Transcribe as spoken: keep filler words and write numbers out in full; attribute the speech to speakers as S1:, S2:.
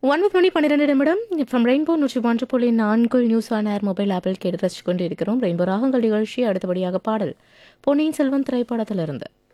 S1: ஒன்பது மணி பன்னிரெண்டு நிமிடம் ஃப்ரம் ரெயின்போ நூற்றி ஒன்று புள்ளி நான்கு நியூஸ் ஆன் ஏர் மொபைல் ஆப்பில் கேட்டு ரசிச்சு கொண்டு இருக்கிறோம். ரெயின்போ ராகங்கள் நிகழ்ச்சி அடுத்தபடியாக பாடல் பொன்னியின் செல்வன் திரைப்படத்திலிருந்து